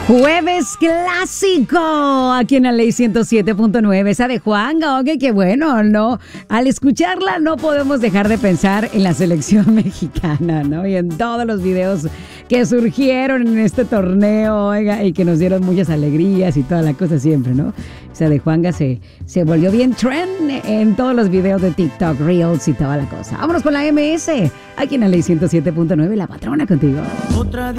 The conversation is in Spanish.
Jueves clásico aquí en la Ley 107.9, esa de Juanga, ok, qué bueno, ¿no? Al escucharla no podemos dejar de pensar en la selección mexicana, ¿no? Y en todos los videos que surgieron en este torneo, oiga, y que nos dieron muchas alegrías y toda la cosa siempre, ¿no? Esa de Juanga se volvió bien trend en todos los videos de TikTok, Reels y toda la cosa. Vámonos con la MS, aquí en la Ley 107.9, la patrona contigo. Otra